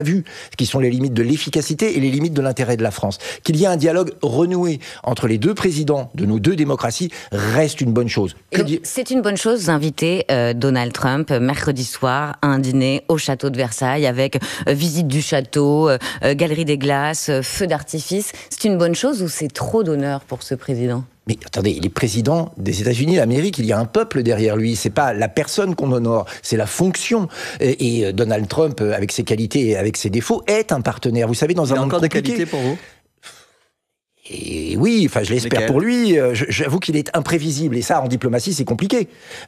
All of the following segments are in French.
vu, qui sont les limites de l'efficacité et les limites de l'intérêt de la France. Qu'il y ait un dialogue renoué entre les deux présidents de nos deux démocraties reste une bonne chose. C'est une bonne chose d'inviter Donald Trump mercredi soir à un dîner au château de Versailles avec visite du château, galerie des glaces, feux d'artifice. C'est une bonne chose ou c'est trop d'honneur pour ce président ? Mais attendez, il est président des États-Unis d'Amérique, il y a un peuple derrière lui. C'est pas la personne qu'on honore, c'est la fonction. Et Donald Trump, avec ses qualités et avec ses défauts, est un partenaire. Vous savez, dans un monde compliqué. Il y a encore des qualités pour vous ? Et oui, enfin, je l'espère pour lui. J'avoue qu'il est imprévisible, et ça, en diplomatie, c'est compliqué.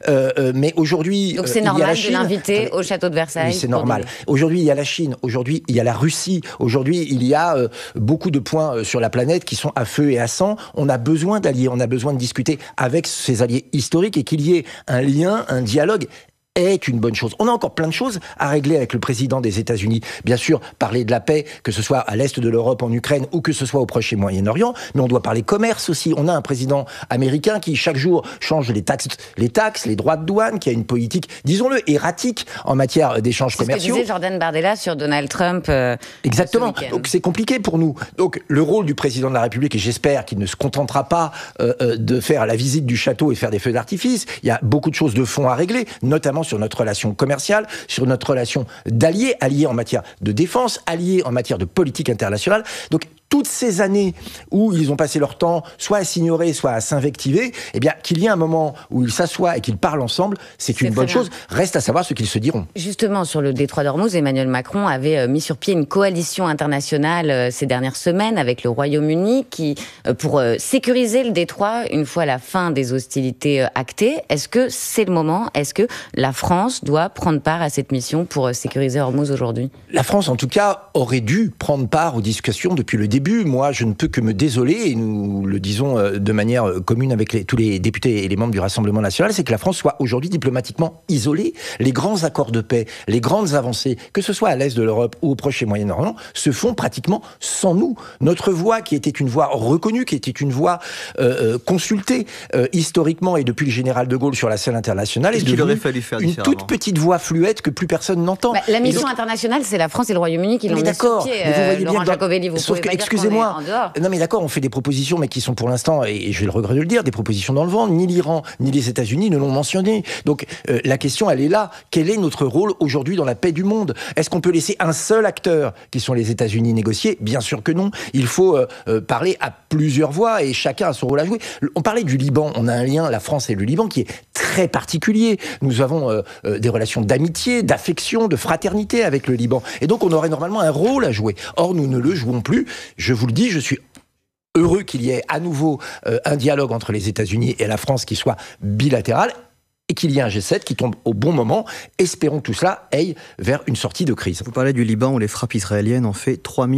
Mais aujourd'hui, donc c'est normal de l'inviter au château de Versailles. Oui, c'est normal. Aujourd'hui, il y a la Chine. Aujourd'hui, il y a la Russie. Aujourd'hui, il y a beaucoup de points sur la planète qui sont à feu et à sang. On a besoin d'alliés. On a besoin de discuter avec ces alliés historiques et qu'il y ait un lien, un dialogue est une bonne chose. On a encore plein de choses à régler avec le président des États-Unis. Bien sûr, parler de la paix, que ce soit à l'est de l'Europe, en Ukraine, ou que ce soit au Proche et Moyen-Orient, mais on doit parler commerce aussi. On a un président américain qui, chaque jour, change les taxes, les droits de douane, qui a une politique, disons-le, erratique en matière d'échanges commerciaux. C'est ce que disait Jordan Bardella sur Donald Trump. Exactement. Donc c'est compliqué pour nous. Donc le rôle du président de la République, et j'espère qu'il ne se contentera pas de faire la visite du château et faire des feux d'artifice, il y a beaucoup de choses de fond à régler, notamment sur notre relation commerciale, sur notre relation d'alliés, alliés en matière de défense, alliés en matière de politique internationale. Donc, toutes ces années où ils ont passé leur temps soit à s'ignorer, soit à s'invectiver, eh bien, qu'il y ait un moment où ils s'assoient et qu'ils parlent ensemble, c'est une bonne chose. Reste à savoir ce qu'ils se diront. Justement, sur le détroit d'Ormuz, Emmanuel Macron avait mis sur pied une coalition internationale ces dernières semaines avec le Royaume-Uni pour sécuriser le détroit une fois la fin des hostilités actées. Est-ce que c'est le moment ? Est-ce que la France doit prendre part à cette mission pour sécuriser Ormuz aujourd'hui ? La France, en tout cas, aurait dû prendre part aux discussions depuis le début. Moi, je ne peux que me désoler, et nous le disons de manière commune avec tous les députés et les membres du Rassemblement national, c'est que la France soit aujourd'hui diplomatiquement isolée. Les grands accords de paix, les grandes avancées, que ce soit à l'est de l'Europe ou au Proche et Moyen-Orient, se font pratiquement sans nous. Notre voix, qui était une voix reconnue, qui était une voix consultée historiquement et depuis le général de Gaulle sur la scène internationale, est-ce qu'il aurait fallu faire une toute petite voix fluette que plus personne n'entend. La mission internationale, c'est la France et le Royaume-Uni qui l'ont mis sur pied. Mais vous voyez Laurent bien Jacobelli, vous pouvez pas dire excusez-moi. qu'on est en dehors. Non mais d'accord, on fait des propositions, mais qui sont pour l'instant, et j'ai le regret de le dire, des propositions dans le vent. Ni l'Iran, ni les États-Unis ne l'ont mentionné. Donc la question, elle est là. Quel est notre rôle aujourd'hui dans la paix du monde ? Est-ce qu'on peut laisser un seul acteur, qui sont les États-Unis, négocier ? Bien sûr que non. Il faut parler à plusieurs voix et chacun a son rôle à jouer. On parlait du Liban. On a un lien, la France et le Liban, qui est très particulier. Nous avons des relations d'amitié, d'affection, de fraternité avec le Liban. Et donc on aurait normalement un rôle à jouer. Or, nous ne le jouons plus. Je vous le dis, je suis heureux qu'il y ait à nouveau un dialogue entre les États-Unis et la France qui soit bilatéral et qu'il y ait un G7 qui tombe au bon moment. Espérons que tout cela aille vers une sortie de crise. Vous parlez du Liban où les frappes israéliennes ont fait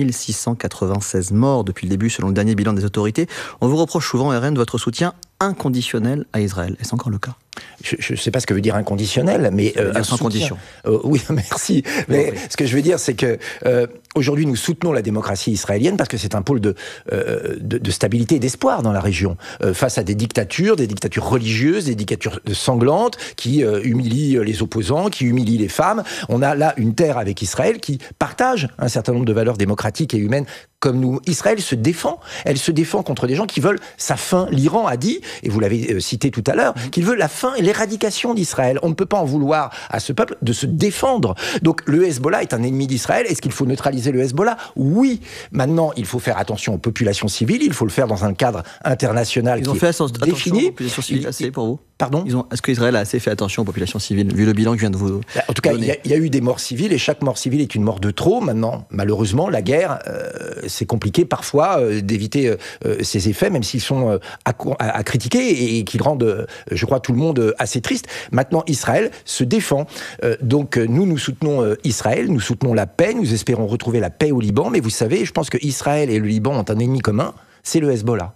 3696 morts depuis le début selon le dernier bilan des autorités. On vous reproche souvent, RN, votre soutien inconditionnel à Israël. Est-ce encore le cas ? Je ne sais pas ce que veut dire inconditionnel, mais sans condition. Oui, merci. Mais oui. Ce que je veux dire, c'est que aujourd'hui, nous soutenons la démocratie israélienne parce que c'est un pôle de stabilité et d'espoir dans la région, face à des dictatures religieuses, des dictatures sanglantes qui humilient les opposants, qui humilient les femmes. On a là une terre avec Israël qui partage un certain nombre de valeurs démocratiques et humaines comme nous. Israël se défend. Elle se défend contre des gens qui veulent sa fin. L'Iran a dit, et vous l'avez cité tout à l'heure, qu'il veut la fin et l'éradication d'Israël. On ne peut pas en vouloir à ce peuple de se défendre. Donc le Hezbollah est un ennemi d'Israël. Est-ce qu'il faut neutraliser le Hezbollah ? Oui. Maintenant, il faut faire attention aux populations civiles. Il faut le faire dans un cadre international qui est défini. Aux populations civiles, assez pour vous ? Pardon ? Est-ce qu'Israël a assez fait attention aux populations civiles, vu le bilan que je viens de vous En tout cas, il y a eu des morts civiles, et chaque mort civile est une mort de trop. Maintenant, malheureusement, la guerre, c'est compliqué parfois d'éviter ses effets, même s'ils sont à critiquer et qu'ils rendent, je crois, tout le monde assez triste. Maintenant, Israël se défend. Donc, nous soutenons Israël, nous soutenons la paix, nous espérons retrouver la paix au Liban. Mais vous savez, je pense que Israël et le Liban ont un ennemi commun, c'est le Hezbollah.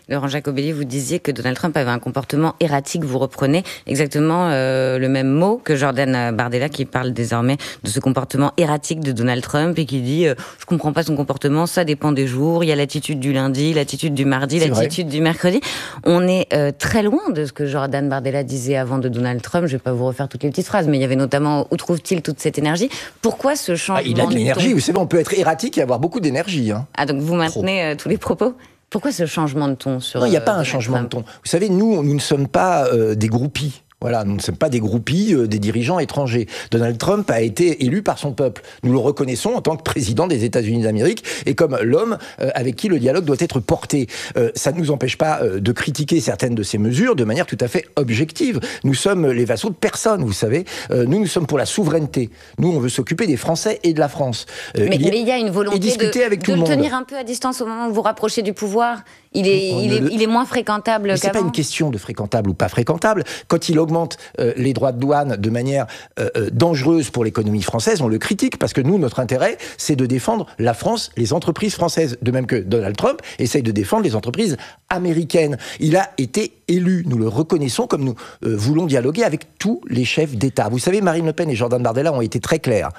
Laurent Jacobelli, vous disiez que Donald Trump avait un comportement erratique. Vous reprenez exactement le même mot que Jordan Bardella, qui parle désormais de ce comportement erratique de Donald Trump et qui dit je comprends pas son comportement, ça dépend des jours, il y a l'attitude du lundi, l'attitude du mardi, l'attitude du mercredi. On est très loin de ce que Jordan Bardella disait avant de Donald Trump. Je vais pas vous refaire toutes les petites phrases, mais il y avait notamment où trouve-t-il toute cette énergie? Pourquoi ce changement? Il a de l'énergie, vous savez, on peut être erratique et avoir beaucoup d'énergie. Ah, donc vous maintenez tous les propos? Pourquoi ce changement de ton sur... Non, il n'y a pas un changement de ton. Vous savez, nous ne sommes pas des groupies. Voilà, nous ne sommes pas des groupies des dirigeants étrangers. Donald Trump a été élu par son peuple. Nous le reconnaissons en tant que président des États-Unis d'Amérique et comme l'homme avec qui le dialogue doit être porté. Ça ne nous empêche pas de critiquer certaines de ces mesures de manière tout à fait objective. Nous sommes les vassaux de personne, vous savez. Nous sommes pour la souveraineté. Nous, on veut s'occuper des Français et de la France. Mais il y a une volonté de le tenir un peu à distance au moment où vous rapprochez du pouvoir. Il est moins fréquentable qu'avant. C'est pas une question de fréquentable ou pas fréquentable. Quand il augmente les droits de douane de manière dangereuse pour l'économie française, on le critique parce que nous, notre intérêt, c'est de défendre la France, les entreprises françaises. De même que Donald Trump essaye de défendre les entreprises américaines. Il a été élu, nous le reconnaissons, comme nous voulons dialoguer avec tous les chefs d'État. Vous savez, Marine Le Pen et Jordan Bardella ont été très clairs.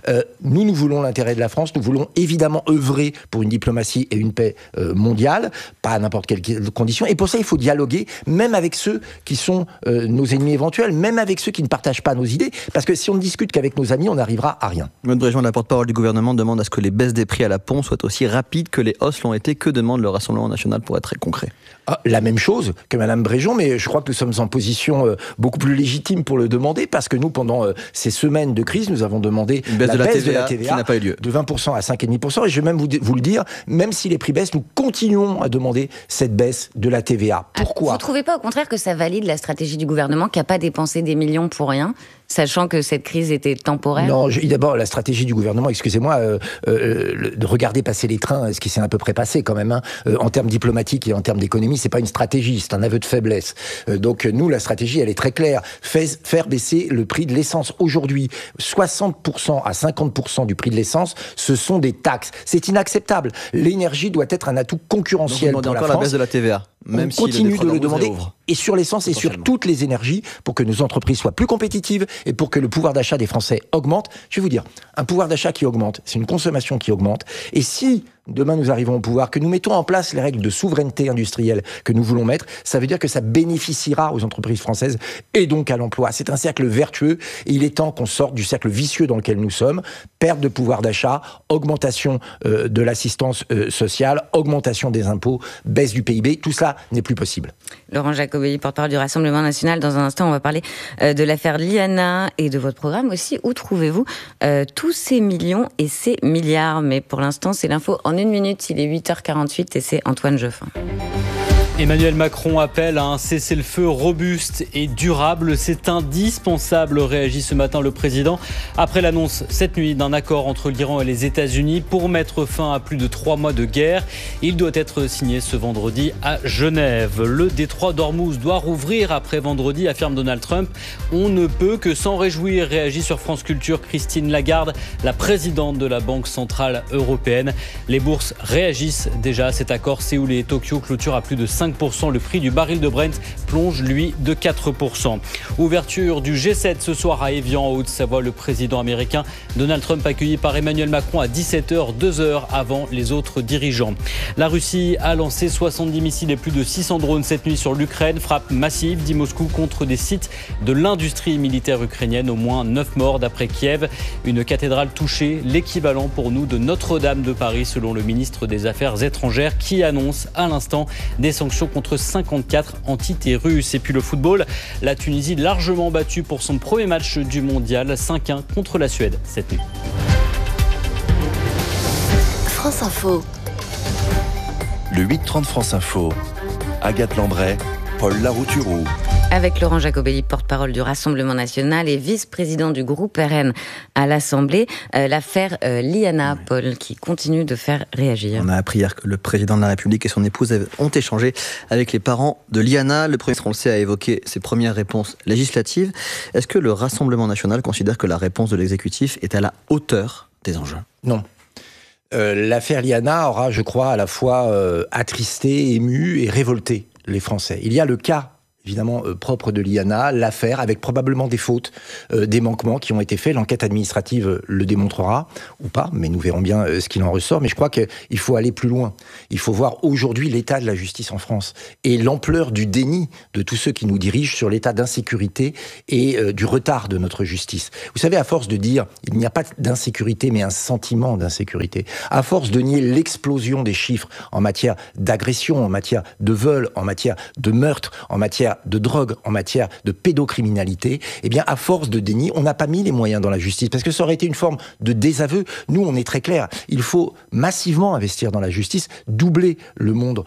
Nous voulons l'intérêt de la France, nous voulons évidemment œuvrer pour une diplomatie et une paix mondiale, pas à n'importe quelle condition. Et pour ça, il faut dialoguer, même avec ceux qui sont nos ennemis éventuels, même avec ceux qui ne partagent pas nos idées, parce que si on ne discute qu'avec nos amis, on n'arrivera à rien. Maud Bréjean, la porte-parole du gouvernement, demande à ce que les baisses des prix à la pompe soient aussi rapides que les hausses l'ont été. Que demande le Rassemblement national pour être très concret? La même chose que Madame Bréjean, mais je crois que nous sommes en position beaucoup plus légitime pour le demander, parce que nous, pendant ces semaines de crise, nous avons demandé une baisse de la TVA qui n'a pas eu lieu. De 20% à 5,5%. Et je vais même vous le dire, même si les prix baissent, nous continuons à demander cette baisse de la TVA. Pourquoi? Vous ne trouvez pas au contraire que ça valide la stratégie du gouvernement qui n'a pas dépensé des millions pour rien, sachant que cette crise était temporaire? Non, d'abord, la stratégie du gouvernement, excusez-moi, de regarder passer les trains, ce qui s'est à peu près passé quand même, en termes diplomatiques et en termes d'économie, c'est pas une stratégie, c'est un aveu de faiblesse. Donc nous, la stratégie, elle est très claire. Faire baisser le prix de l'essence. Aujourd'hui, 60% à 50% du prix de l'essence, ce sont des taxes. C'est inacceptable. L'énergie doit être un atout concurrentiel pour la France. La baisse de la TVA. Même on continue de le demander, et sur l'essence et sur toutes les énergies, pour que nos entreprises soient plus compétitives et pour que le pouvoir d'achat des Français augmente. Je vais vous dire, un pouvoir d'achat qui augmente, c'est une consommation qui augmente. Et si demain nous arrivons au pouvoir, que nous mettons en place les règles de souveraineté industrielle que nous voulons mettre, ça veut dire que ça bénéficiera aux entreprises françaises et donc à l'emploi. C'est un cercle vertueux et il est temps qu'on sorte du cercle vicieux dans lequel nous sommes. Perte de pouvoir d'achat, augmentation de l'assistance sociale, augmentation des impôts, baisse du PIB, tout cela n'est plus possible. Laurent Jacobelli, porte-parole du Rassemblement national. Dans un instant, on va parler de l'affaire Liana et de votre programme aussi. Où trouvez-vous tous ces millions et ces milliards? Mais pour l'instant, c'est l'info en 1 minute. Il est 8h48 et c'est Antoine Geoffin. Emmanuel Macron appelle à un cessez-le-feu robuste et durable. C'est indispensable, réagit ce matin le président, après l'annonce cette nuit d'un accord entre l'Iran et les États-Unis pour mettre fin à plus de 3 mois de guerre. Il doit être signé ce vendredi à Genève. Le détroit d'Ormuz doit rouvrir après vendredi, affirme Donald Trump. On ne peut que s'en réjouir, réagit sur France Culture Christine Lagarde, la présidente de la Banque Centrale Européenne. Les bourses réagissent déjà à cet accord. Séoul et Tokyo clôturent à plus de 5%. Le prix du baril de Brent plonge, lui, de 4%. Ouverture du G7 ce soir à Évian, en Haute-Savoie. Le président américain Donald Trump accueilli par Emmanuel Macron à 17h, 2 heures avant les autres dirigeants. La Russie a lancé 70 missiles et plus de 600 drones cette nuit sur l'Ukraine. Frappe massive, dit Moscou, contre des sites de l'industrie militaire ukrainienne. Au moins 9 morts d'après Kiev. Une cathédrale touchée, l'équivalent pour nous de Notre-Dame de Paris, selon le ministre des Affaires étrangères, qui annonce à l'instant des sanctions contre 54 entités russes. Et puis le football, la Tunisie largement battue pour son premier match du mondial, 5-1 contre la Suède cette nuit. France Info. Le 8-30 France Info. Agathe Landray, Paul Larouturou. Avec Laurent Jacobelli, porte-parole du Rassemblement national et vice-président du groupe RN à l'Assemblée, l'affaire Liana, Paul, qui continue de faire réagir. On a appris hier que le président de la République et son épouse ont échangé avec les parents de Liana. Le Premier ministre, on le sait, a évoqué ses premières réponses législatives. Est-ce que le Rassemblement national considère que la réponse de l'exécutif est à la hauteur des enjeux ? Non. l'affaire Liana aura, je crois, à la fois attristé, ému et révolté les Français. Il y a le cas évidemment propre de Liana, l'affaire avec probablement des fautes, des manquements qui ont été faits. L'enquête administrative le démontrera ou pas, mais nous verrons bien ce qu'il en ressort. Mais je crois qu'il faut aller plus loin. Il faut voir aujourd'hui l'état de la justice en France et l'ampleur du déni de tous ceux qui nous dirigent sur l'état d'insécurité et du retard de notre justice. Vous savez, à force de dire il n'y a pas d'insécurité mais un sentiment d'insécurité, à force de nier l'explosion des chiffres en matière d'agression, en matière de vol, en matière de meurtre, en matière de drogue, en matière de pédocriminalité, eh bien, à force de déni, on n'a pas mis les moyens dans la justice, parce que ça aurait été une forme de désaveu. Nous, on est très clair. Il faut massivement investir dans la justice, doubler le nombre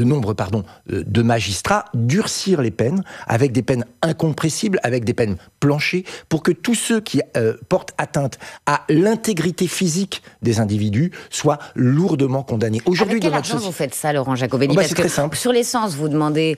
de magistrats, durcir les peines, avec des peines incompressibles, avec des peines planchées, pour que tous ceux qui portent atteinte à l'intégrité physique des individus soient lourdement condamnés. Aujourd'hui, avec quel argent vous faites ça, Laurent Jacobelli? Parce que très simple. Sur l'essence, vous demandez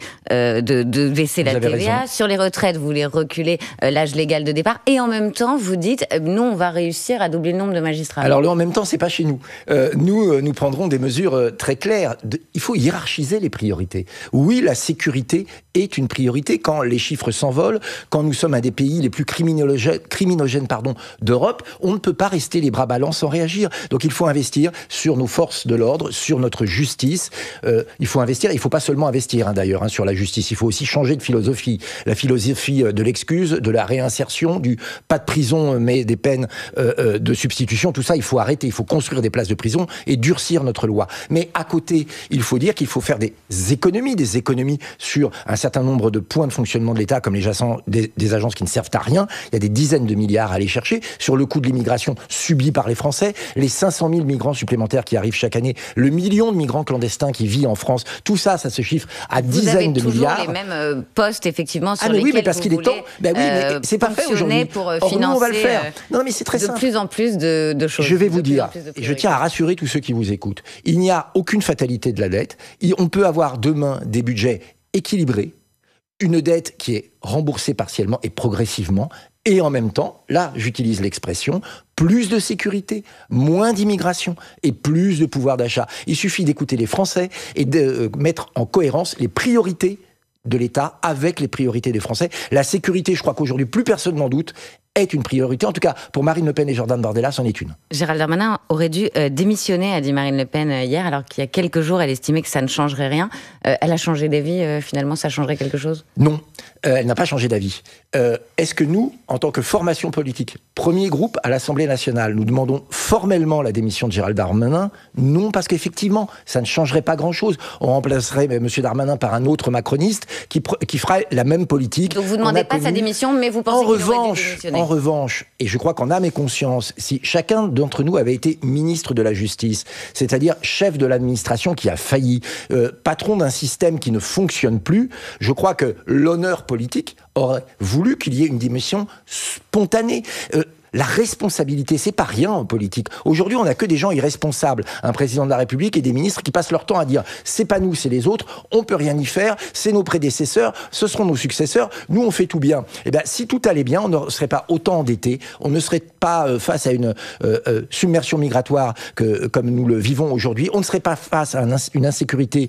de baisser la TVA. Raison. Sur les retraites, vous voulez reculer l'âge légal de départ. Et en même temps, vous dites, nous, on va réussir à doubler le nombre de magistrats. Alors, en même temps, c'est pas chez nous. Nous prendrons des mesures très claires. Il faut hiérarchiser les priorités. Oui, la sécurité est une priorité quand les chiffres s'envolent, quand nous sommes un des pays les plus criminogènes d'Europe. On ne peut pas rester les bras ballants sans réagir. Donc, il faut investir sur nos forces de l'ordre, sur notre justice. Il faut investir. Il ne faut pas seulement investir, d'ailleurs, sur la justice. Il faut aussi changer de philosophie. La philosophie de l'excuse, de la réinsertion, du pas de prison, mais des peines de substitution. Tout ça, il faut arrêter. Il faut construire des places de prison et durcir notre loi. Mais à côté, il faut dire qu'il faut faire des économies sur un certain nombre de points de fonctionnement de l'État, comme des agences qui ne servent à rien. Il y a des dizaines de milliards à aller chercher. Sur le coût de l'immigration subi par les Français, les 500 000 migrants supplémentaires qui arrivent chaque année, le million de migrants clandestins qui vit en France, tout ça, ça se chiffre à dizaines de milliards. Vous avez toujours les mêmes postes, effectivement, sur lesquels mais parce qu'il est temps. Ben oui, mais c'est pas fait aujourd'hui. Pour financer nous, on va le faire. Non, mais c'est très simple. De plus en plus de choses. Je vais vous dire, et je tiens à rassurer tous ceux qui vous écoutent, il n'y a aucune fatalité de la dette. On peut avoir demain des budgets équilibrés, une dette qui est remboursée partiellement et progressivement, et en même temps, là, j'utilise l'expression, plus de sécurité, moins d'immigration et plus de pouvoir d'achat. Il suffit d'écouter les Français et de mettre en cohérence les priorités de l'État avec les priorités des Français. La sécurité, je crois qu'aujourd'hui, plus personne n'en doute, est une priorité. En tout cas, pour Marine Le Pen et Jordan Bardella, c'en est une. Gérald Darmanin aurait dû démissionner, a dit Marine Le Pen hier, alors qu'il y a quelques jours, elle estimait que ça ne changerait rien. Elle a changé d'avis, finalement, ça changerait quelque chose ? Non, elle n'a pas changé d'avis. Est-ce que nous, en tant que formation politique, premier groupe à l'Assemblée nationale, nous demandons formellement la démission de Gérald Darmanin ? Non, parce qu'effectivement, ça ne changerait pas grand-chose. On remplacerait M. Darmanin par un autre macroniste qui ferait la même politique. Donc vous ne demandez pas sa démission, mais vous pensez qu'il aurait dû démissionner ? En revanche, et je crois qu'en âme et conscience, si chacun d'entre nous avait été ministre de la Justice, c'est-à-dire chef de l'administration qui a failli, patron d'un système qui ne fonctionne plus, je crois que l'honneur politique aurait voulu qu'il y ait une démission spontanée. La responsabilité, c'est pas rien en politique. Aujourd'hui, on n'a que des gens irresponsables. Un président de la République et des ministres qui passent leur temps à dire « c'est pas nous, c'est les autres, on peut rien y faire, c'est nos prédécesseurs, ce seront nos successeurs, nous on fait tout bien ». Eh bien, si tout allait bien, on ne serait pas autant endetté, on ne serait pas face à une submersion migratoire comme nous le vivons aujourd'hui, on ne serait pas face à une insécurité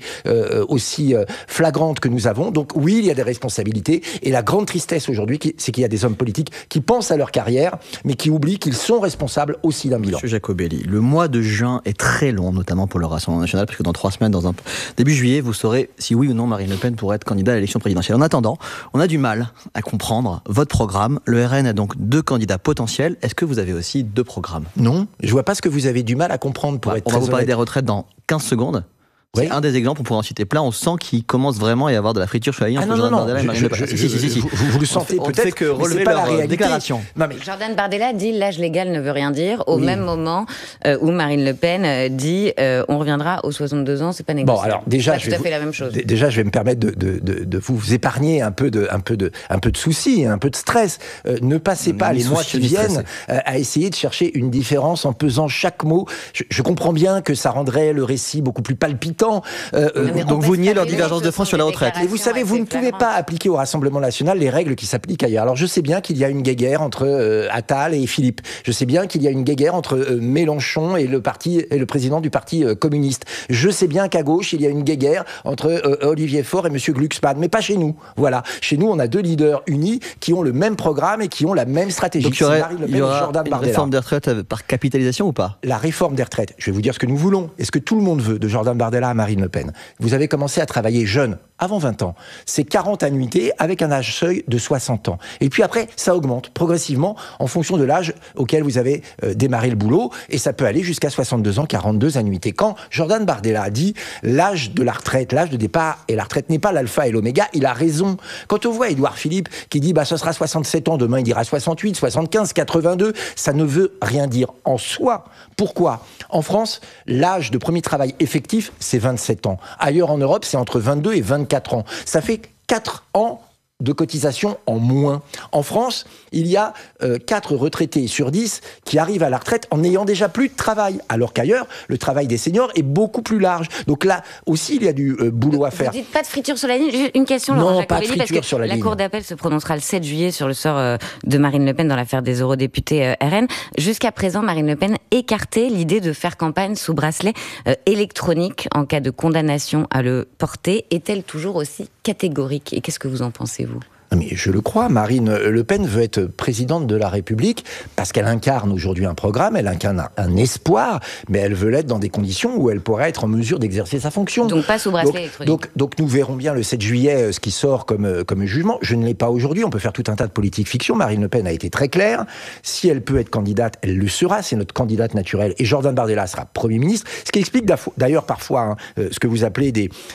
aussi flagrante que nous avons. Donc oui, il y a des responsabilités. Et la grande tristesse aujourd'hui, c'est qu'il y a des hommes politiques qui pensent à leur carrière, mais qui oublient qu'ils sont responsables aussi d'un bilan. Monsieur Jacobelli, le mois de juin est très long, notamment pour le Rassemblement national, parce que dans 3 semaines, début juillet, vous saurez si oui ou non Marine Le Pen pourrait être candidat à l'élection présidentielle. En attendant, on a du mal à comprendre votre programme. Le RN a donc 2 candidats potentiels. Est-ce que vous avez aussi 2 programmes ? Non, je vois pas ce que vous avez du mal à comprendre pour être très honnête. On va vous parler des retraites dans 15 secondes. C'est un des exemples, on pourrait en citer plein. On sent qu'il commence vraiment à y avoir de la friture sur la ligne. Ah non, vous le sentez peut-être, fait que relever pas la réalité. Déclaration. Non, mais Jordan Bardella dit l'âge légal ne veut rien dire, au même moment où Marine Le Pen dit on reviendra aux 62 ans, c'est pas négociable. Bon, alors déjà, c'est tout à fait la même chose. Déjà, je vais me permettre de vous épargner un peu de soucis, un peu de stress. Ne passez pas les mois qui viennent à essayer de chercher une différence en pesant chaque mot. Je comprends bien que ça rendrait le récit beaucoup plus palpitant. ans. Donc vous niez leur divergence de fond sur la retraite. Et vous savez, vous ne pouvez pas appliquer au Rassemblement national les règles qui s'appliquent ailleurs. Alors je sais bien qu'il y a une guéguerre entre Attal et Philippe. Je sais bien qu'il y a une guéguerre entre Mélenchon et le président du parti communiste. Je sais bien qu'à gauche, il y a une guéguerre entre Olivier Faure et M. Glucksmann. Mais pas chez nous. Voilà. Chez nous, on a deux leaders unis qui ont le même programme et qui ont la même stratégie. Donc il y aura une réforme des retraites par capitalisation ou pas ? La réforme des retraites. Je vais vous dire ce que nous voulons et ce que tout le monde veut, de Jordan Bardella à Marine Le Pen. Vous avez commencé à travailler jeune, avant 20 ans. C'est 40 annuités avec un âge seuil de 60 ans. Et puis après, ça augmente progressivement en fonction de l'âge auquel vous avez démarré le boulot. Et ça peut aller jusqu'à 62 ans, 42 annuités. Quand Jordan Bardella a dit l'âge de la retraite, l'âge de départ et la retraite n'est pas l'alpha et l'oméga, il a raison. Quand on voit Édouard Philippe qui dit ce sera 67 ans, demain il dira 68, 75, 82, ça ne veut rien dire en soi. Pourquoi ? En France, l'âge de premier travail effectif, c'est 27 ans. Ailleurs en Europe, c'est entre 22 et 24 ans. Ça fait 4 ans de cotisation en moins. En France, il y a 4 retraités sur 10 qui arrivent à la retraite en n'ayant déjà plus de travail, alors qu'ailleurs, le travail des seniors est beaucoup plus large. Donc là aussi, il y a du boulot à faire. Vous dites pas de friture sur la ligne. Juste une question, Laurent Jacobelli, pas de friture parce que sur la ligne. Cour d'appel se prononcera le 7 juillet sur le sort de Marine Le Pen dans l'affaire des eurodéputés RN. Jusqu'à présent, Marine Le Pen écartait l'idée de faire campagne sous bracelet électronique en cas de condamnation à le porter. Est-elle toujours aussi catégorique ? Et qu'est-ce que vous en pensez, vous ? Mais je le crois, Marine Le Pen veut être présidente de la République parce qu'elle incarne aujourd'hui un programme, elle incarne un espoir, mais elle veut l'être dans des conditions où elle pourrait être en mesure d'exercer sa fonction. Donc pas sous bracelet électronique. Donc nous verrons bien le 7 juillet ce qui sort comme jugement. Je ne l'ai pas aujourd'hui, on peut faire tout un tas de politiques fiction. Marine Le Pen a été très claire. Si elle peut être candidate, elle le sera, c'est notre candidate naturelle. Et Jordan Bardella sera Premier ministre, ce qui explique d'ailleurs parfois ce que vous appelez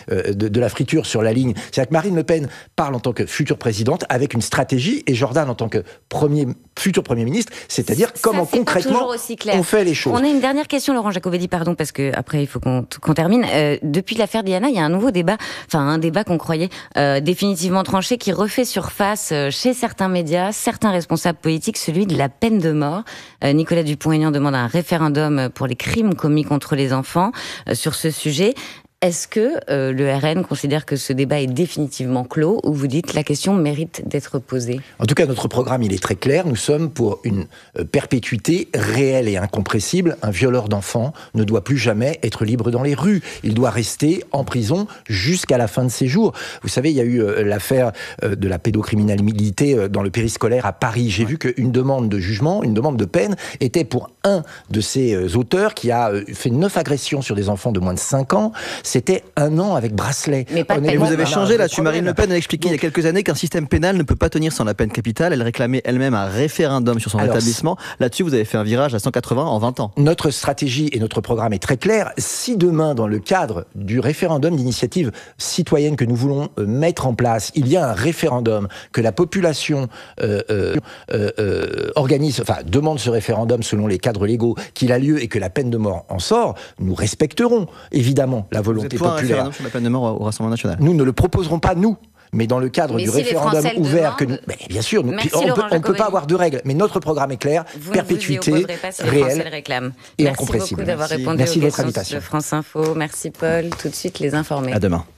de la friture sur la ligne. C'est-à-dire que Marine Le Pen parle en tant que future présidente avec une stratégie et Jordan en tant que futur Premier ministre, c'est-à-dire comment concrètement on fait les choses. On a une dernière question, Laurent Jacobelli, pardon, parce que après il faut qu'on termine. Depuis l'affaire Diana, il y a un nouveau débat, un débat qu'on croyait définitivement tranché, qui refait surface chez certains médias, certains responsables politiques, celui de la peine de mort. Nicolas Dupont-Aignan demande un référendum pour les crimes commis contre les enfants sur ce sujet. Est-ce que le RN considère que ce débat est définitivement clos ou vous dites la question mérite d'être posée ? En tout cas, notre programme, il est très clair. Nous sommes pour une perpétuité réelle et incompressible. Un violeur d'enfants ne doit plus jamais être libre dans les rues. Il doit rester en prison jusqu'à la fin de ses jours. Vous savez, il y a eu l'affaire de la pédocriminalité dans le périscolaire à Paris. J'ai vu qu'une demande de jugement, une demande de peine, était pour un de ces auteurs qui a fait 9 agressions sur des enfants de moins de 5 ans. C'était 1 an avec bracelet. Mais vous avez changé là-dessus. Marine Le Pen a expliqué il y a quelques années qu'un système pénal ne peut pas tenir sans la peine capitale. Elle réclamait elle-même un référendum sur son rétablissement. Là-dessus, vous avez fait un virage à 180 en 20 ans. Notre stratégie et notre programme est très clair. Si demain, dans le cadre du référendum d'initiative citoyenne que nous voulons mettre en place, il y a un référendum, que la population organise, demande ce référendum selon les cadres légaux, qu'il a lieu et que la peine de mort en sort, nous respecterons évidemment la volonté populaire. Un référendum sur la peine de mort au Rassemblement national. Nous ne le proposerons pas, nous. Mais dans le cadre du référendum ouvert que nous... bien sûr, on ne peut pas avoir de règles. Mais notre programme est clair, perpétuité, réelle et incompressible. Merci beaucoup d'avoir répondu aux questions de France Info. Merci Paul. Tout de suite, les informés. À demain.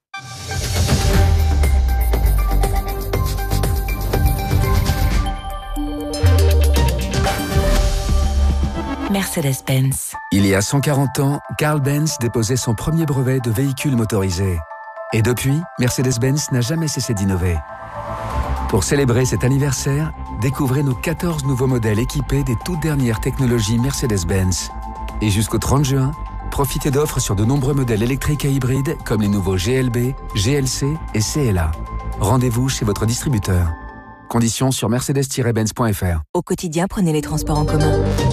Mercedes-Benz. Il y a 140 ans, Carl Benz déposait son premier brevet de véhicule motorisé. Et depuis, Mercedes-Benz n'a jamais cessé d'innover. Pour célébrer cet anniversaire, découvrez nos 14 nouveaux modèles équipés des toutes dernières technologies Mercedes-Benz. Et jusqu'au 30 juin, profitez d'offres sur de nombreux modèles électriques et hybrides comme les nouveaux GLB, GLC et CLA. Rendez-vous chez votre distributeur. Conditions sur mercedes-benz.fr. Au quotidien, prenez les transports en commun.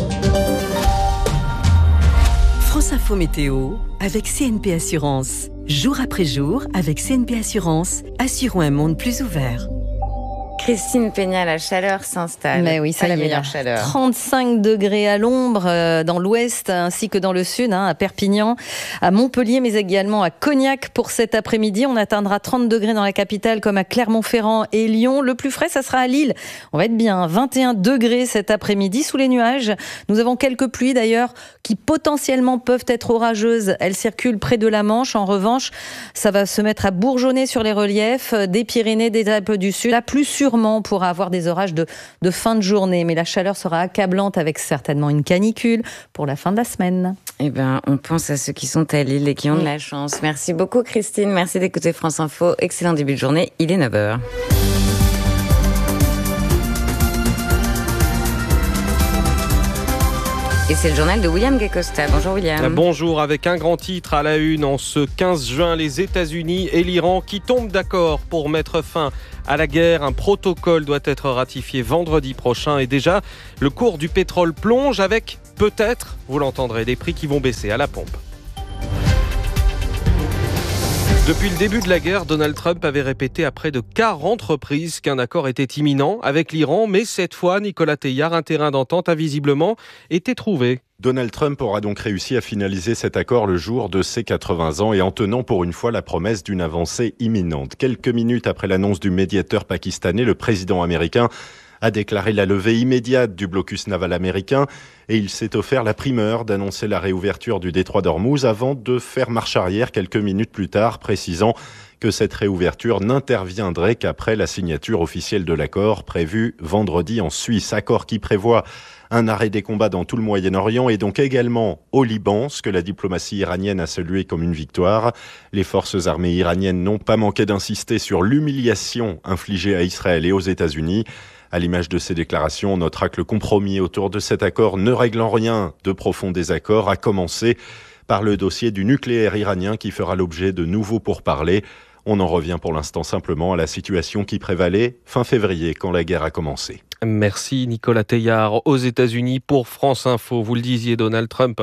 France Info Météo avec CNP Assurance. Jour après jour, avec CNP Assurance, assurons un monde plus ouvert. Christine Peña, la chaleur s'installe. Mais oui, ça la y est, meilleure chaleur. 35 degrés à l'ombre dans l'ouest ainsi que dans le sud, à Perpignan, à Montpellier, mais également à Cognac pour cet après-midi. On atteindra 30 degrés dans la capitale comme à Clermont-Ferrand et Lyon. Le plus frais, ça sera à Lille. On va être bien, 21 degrés cet après-midi sous les nuages. Nous avons quelques pluies d'ailleurs qui potentiellement peuvent être orageuses. Elles circulent près de la Manche. En revanche, ça va se mettre à bourgeonner sur les reliefs des Pyrénées, des Alpes du Sud. Là, plus sûrement, on pourra avoir des orages de fin de journée. Mais la chaleur sera accablante avec certainement une canicule pour la fin de la semaine. Eh bien, on pense à ceux qui sont à Lille et qui ont de la chance. Merci beaucoup, Christine. Merci d'écouter France Info. Excellent début de journée. Il est 9h. Et c'est le journal de William Guecosta. Bonjour William. Bonjour, avec un grand titre à la une en ce 15 juin, les États-Unis et l'Iran qui tombent d'accord pour mettre fin à la guerre. Un protocole doit être ratifié vendredi prochain et déjà, le cours du pétrole plonge avec peut-être, vous l'entendrez, des prix qui vont baisser à la pompe. Depuis le début de la guerre, Donald Trump avait répété à près de 40 reprises qu'un accord était imminent avec l'Iran, mais cette fois, Nicolas Teilhard, un terrain d'entente a visiblement été trouvé. Donald Trump aura donc réussi à finaliser cet accord le jour de ses 80 ans et en tenant pour une fois la promesse d'une avancée imminente. Quelques minutes après l'annonce du médiateur pakistanais, le président américain a déclaré la levée immédiate du blocus naval américain et il s'est offert la primeur d'annoncer la réouverture du détroit d'Ormuz avant de faire marche arrière quelques minutes plus tard, précisant que cette réouverture n'interviendrait qu'après la signature officielle de l'accord prévu vendredi en Suisse. Accord qui prévoit un arrêt des combats dans tout le Moyen-Orient et donc également au Liban, ce que la diplomatie iranienne a salué comme une victoire. Les forces armées iraniennes n'ont pas manqué d'insister sur l'humiliation infligée à Israël et aux États-Unis. À l'image de ces déclarations, on notera que le compromis autour de cet accord ne règle en rien de profonds désaccords, à commencer par le dossier du nucléaire iranien qui fera l'objet de nouveaux pourparlers. On en revient pour l'instant simplement à la situation qui prévalait fin février quand la guerre a commencé. Merci Nicolas Teilhard. Aux États-Unis pour France Info, vous le disiez, Donald Trump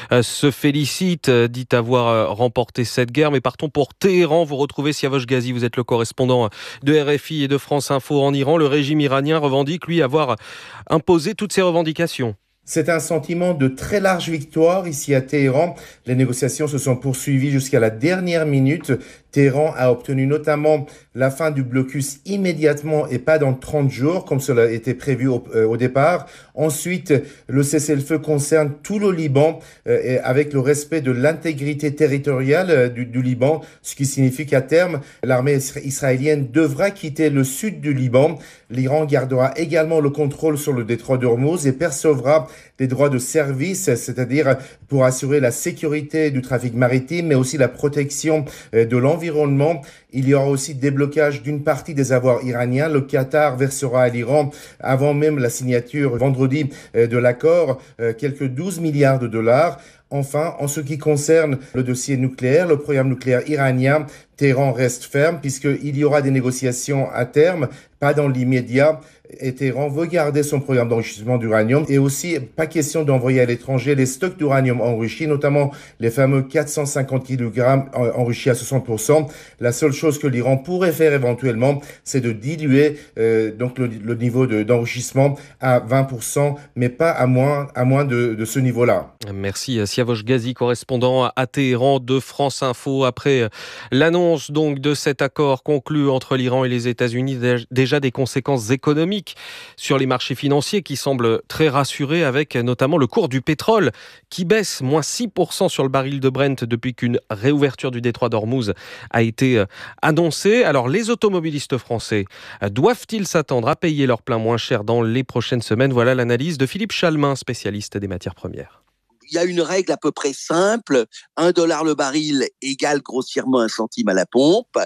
se félicite, dit avoir remporté cette guerre. Mais partons pour Téhéran. Vous retrouvez Siavosh Ghazi, vous êtes le correspondant de RFI et de France Info en Iran. Le régime iranien revendique, lui, avoir imposé toutes ses revendications. C'est un sentiment de très large victoire ici à Téhéran. Les négociations se sont poursuivies jusqu'à la dernière minute. Téhéran a obtenu notamment la fin du blocus immédiatement et pas dans 30 jours, comme cela était prévu au départ. Ensuite, le cessez-le-feu concerne tout le Liban, avec le respect de l'intégrité territoriale du Liban, ce qui signifie qu'à terme, l'armée israélienne devra quitter le sud du Liban. L'Iran gardera également le contrôle sur le détroit d'Ormuz et percevra des droits de service, c'est-à-dire pour assurer la sécurité du trafic maritime, mais aussi la protection de l'environnement. Il y aura aussi déblocage d'une partie des avoirs iraniens. Le Qatar versera à l'Iran, avant même la signature vendredi de l'accord, quelques 12 milliards de dollars. Enfin, en ce qui concerne le dossier nucléaire, le programme nucléaire iranien, Téhéran reste ferme puisqu'il y aura des négociations à terme, pas dans l'immédiat. Et Téhéran veut garder son programme d'enrichissement d'uranium et aussi pas question d'envoyer à l'étranger les stocks d'uranium enrichis, notamment les fameux 450 kg enrichis à 60%. La seule chose que l'Iran pourrait faire éventuellement, c'est de diluer donc le niveau d'enrichissement à 20%, mais pas à moins de ce niveau-là. Merci Siavosh Ghazi, correspondant à Téhéran de France Info. Après l'annonce donc de cet accord conclu entre l'Iran et les États-Unis, déjà des conséquences économiques sur les marchés financiers qui semblent très rassurés, avec notamment le cours du pétrole qui baisse moins 6% sur le baril de Brent depuis qu'une réouverture du détroit d'Ormuz a été annoncée. Alors les automobilistes français doivent-ils s'attendre à payer leur plein moins cher dans les prochaines semaines? Voilà l'analyse de Philippe Chalmin, spécialiste des matières premières. Il y a une règle à peu près simple, $1 le baril égale grossièrement 1 centime à la pompe,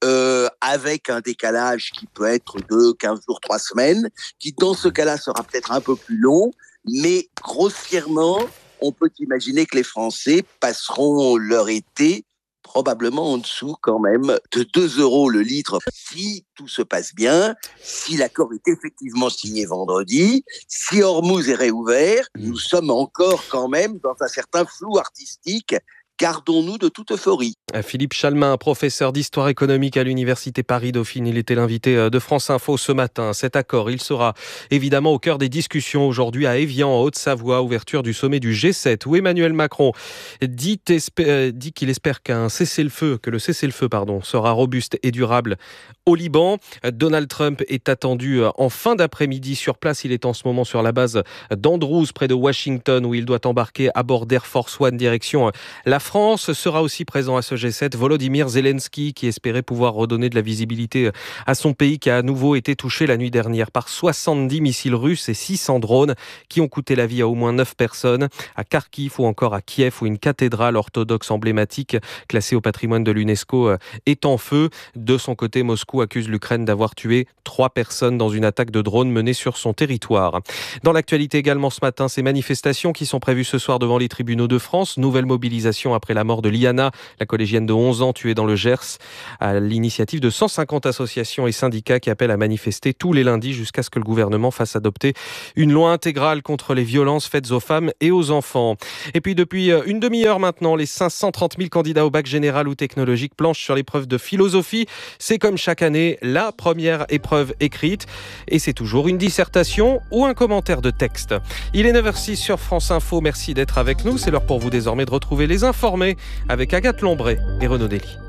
avec un décalage qui peut être de 15 jours, 3 semaines, qui dans ce cas-là sera peut-être un peu plus long, mais grossièrement, on peut imaginer que les Français passeront leur été probablement en dessous quand même de 2 € le litre. Si tout se passe bien, si l'accord est effectivement signé vendredi, si Ormuz est réouvert, nous sommes encore quand même dans un certain flou artistique gardons-nous de toute euphorie. Philippe Chalmin, professeur d'histoire économique à l'Université Paris-Dauphine, il était l'invité de France Info ce matin. Cet accord, il sera évidemment au cœur des discussions aujourd'hui à Évian, en Haute-Savoie, ouverture du sommet du G7, où Emmanuel Macron dit qu'il espère que le cessez-le-feu sera robuste et durable au Liban. Donald Trump est attendu en fin d'après-midi sur place. Il est en ce moment sur la base d'Andrews, près de Washington, où il doit embarquer à bord d'Air Force One direction la France. Sera aussi présent à ce G7 Volodymyr Zelensky, qui espérait pouvoir redonner de la visibilité à son pays, qui a à nouveau été touché la nuit dernière par 70 missiles russes et 600 drones qui ont coûté la vie à au moins 9 personnes à Kharkiv ou encore à Kiev, où une cathédrale orthodoxe emblématique classée au patrimoine de l'UNESCO est en feu. De son côté, Moscou accuse l'Ukraine d'avoir tué 3 personnes dans une attaque de drone menée sur son territoire. Dans l'actualité également ce matin, ces manifestations qui sont prévues ce soir devant les tribunaux de France. Nouvelle mobilisation après la mort de Liana, la collégienne de 11 ans tuée dans le Gers, à l'initiative de 150 associations et syndicats qui appellent à manifester tous les lundis jusqu'à ce que le gouvernement fasse adopter une loi intégrale contre les violences faites aux femmes et aux enfants. Et puis depuis une demi-heure maintenant, les 530 000 candidats au bac général ou technologique planchent sur l'épreuve de philosophie. C'est comme chaque année la première épreuve écrite et c'est toujours une dissertation ou un commentaire de texte. Il est 9h06 sur France Info. Merci d'être avec nous. C'est l'heure pour vous désormais de retrouver les informés avec Agathe Lombré et Renaud Dely.